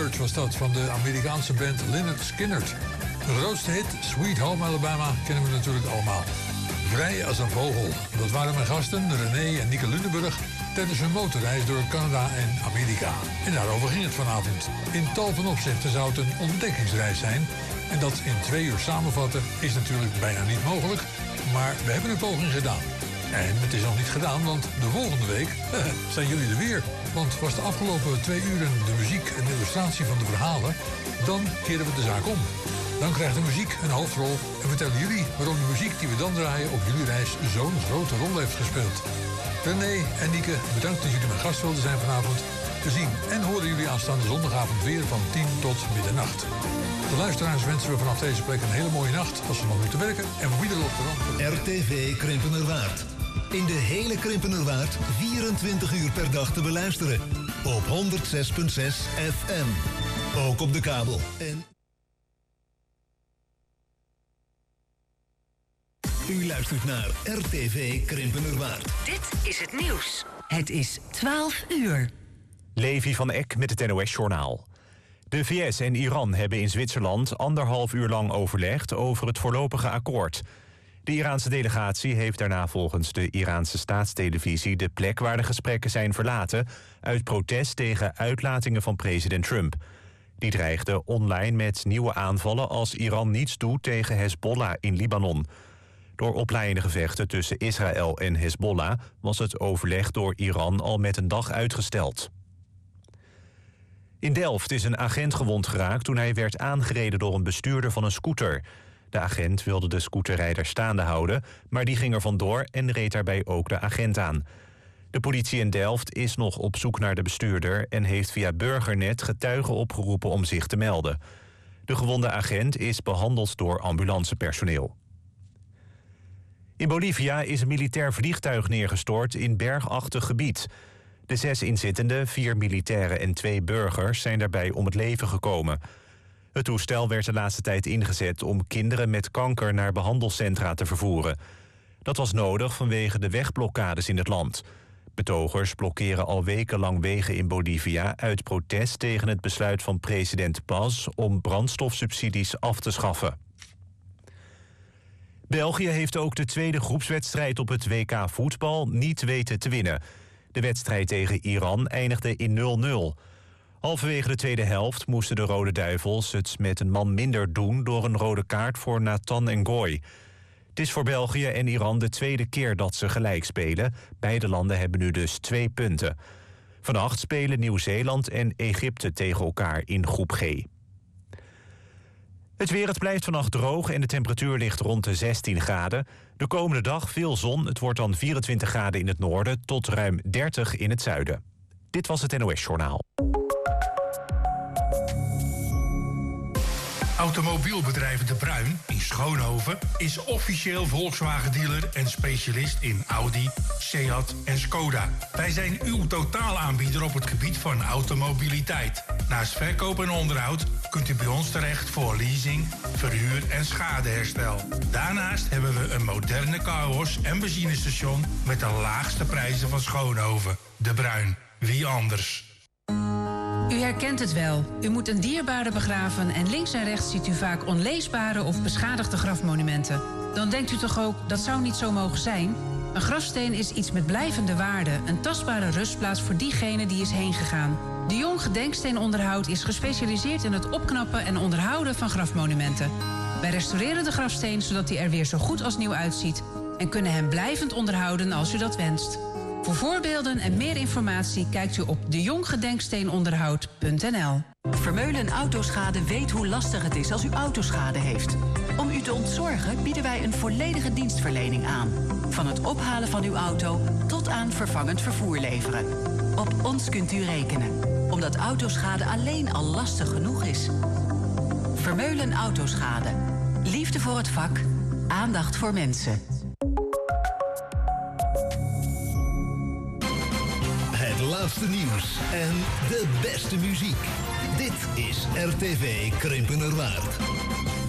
Blackbird was dat, van de Amerikaanse band Lynyrd Skynyrd. De grootste hit, Sweet Home Alabama, kennen we natuurlijk allemaal. Vrij als een vogel. Dat waren mijn gasten, René en Nieke Lunenburg, tijdens hun motorreis door Canada en Amerika. En daarover ging het vanavond. In tal van opzichten zou het een ontdekkingsreis zijn. En dat in 2 uur samenvatten is natuurlijk bijna niet mogelijk. Maar we hebben een poging gedaan. En het is nog niet gedaan, want de volgende week zijn jullie er weer. Want was de afgelopen 2 uren de muziek en de illustratie van de verhalen, dan keren we de zaak om. Dan krijgt de muziek een hoofdrol en vertellen jullie waarom de muziek die we dan draaien op jullie reis zo'n grote rol heeft gespeeld. René en Nieke, bedankt dat jullie mijn gast wilden zijn vanavond. We zien en horen jullie aanstaande zondagavond weer van 10 tot middernacht. De luisteraars wensen we vanaf deze plek een hele mooie nacht als ze nog moeten werken. En voor wie er op de rand... RTV Krimpenerwaard. In de hele Krimpenerwaard 24 uur per dag te beluisteren. Op 106.6 FM. Ook op de kabel. En... U luistert naar RTV Krimpenerwaard. Dit is het nieuws. Het is 12 uur. Levi van Eck met het NOS-journaal. De VS en Iran hebben in Zwitserland 1,5 uur lang overlegd over het voorlopige akkoord. De Iraanse delegatie heeft daarna volgens de Iraanse staatstelevisie de plek waar de gesprekken zijn verlaten uit protest tegen uitlatingen van president Trump. Die dreigde online met nieuwe aanvallen als Iran niets doet tegen Hezbollah in Libanon. Door opleidende gevechten tussen Israël en Hezbollah was het overleg door Iran al met een dag uitgesteld. In Delft is een agent gewond geraakt toen hij werd aangereden door een bestuurder van een scooter. De agent wilde de scooterrijder staande houden, maar die ging er vandoor en reed daarbij ook de agent aan. De politie in Delft is nog op zoek naar de bestuurder en heeft via Burgernet getuigen opgeroepen om zich te melden. De gewonde agent is behandeld door ambulancepersoneel. In Bolivia is een militair vliegtuig neergestort in bergachtig gebied. De 6 inzittenden, 4 militairen en 2 burgers zijn daarbij om het leven gekomen. Het toestel werd de laatste tijd ingezet om kinderen met kanker naar behandelcentra te vervoeren. Dat was nodig vanwege de wegblokkades in het land. Betogers blokkeren al wekenlang wegen in Bolivia uit protest tegen het besluit van president Paz om brandstofsubsidies af te schaffen. België heeft ook de tweede groepswedstrijd op het WK voetbal niet weten te winnen. De wedstrijd tegen Iran eindigde in 0-0. Halverwege de tweede helft moesten de Rode Duivels het met een man minder doen door een rode kaart voor Nathan Ngoy. Het is voor België en Iran de tweede keer dat ze gelijk spelen. Beide landen hebben nu dus 2 punten. Vannacht spelen Nieuw-Zeeland en Egypte tegen elkaar in groep G. Het weer, het blijft vannacht droog en de temperatuur ligt rond de 16 graden. De komende dag veel zon, het wordt dan 24 graden in het noorden tot ruim 30 in het zuiden. Dit was het NOS-journaal. Automobielbedrijf De Bruin in Schoonhoven is officieel Volkswagen-dealer en specialist in Audi, Seat en Skoda. Wij zijn uw totaalaanbieder op het gebied van automobiliteit. Naast verkoop en onderhoud kunt u bij ons terecht voor leasing, verhuur en schadeherstel. Daarnaast hebben we een moderne carwash en benzinestation met de laagste prijzen van Schoonhoven. De Bruin, wie anders? U herkent het wel. U moet een dierbare begraven en links en rechts ziet u vaak onleesbare of beschadigde grafmonumenten. Dan denkt u toch ook, dat zou niet zo mogen zijn? Een grafsteen is iets met blijvende waarde, een tastbare rustplaats voor diegene die is heen gegaan. De Jong Gedenksteenonderhoud is gespecialiseerd in het opknappen en onderhouden van grafmonumenten. Wij restaureren de grafsteen zodat hij er weer zo goed als nieuw uitziet en kunnen hem blijvend onderhouden als u dat wenst. Voor voorbeelden en meer informatie kijkt u op dejonggedenksteenonderhoud.nl. Vermeulen Autoschade weet hoe lastig het is als u autoschade heeft. Om u te ontzorgen bieden wij een volledige dienstverlening aan. Van het ophalen van uw auto tot aan vervangend vervoer leveren. Op ons kunt u rekenen, omdat autoschade alleen al lastig genoeg is. Vermeulen Autoschade. Liefde voor het vak, aandacht voor mensen. Het laatste nieuws en de beste muziek. Dit is RTV Krimpenerwaard.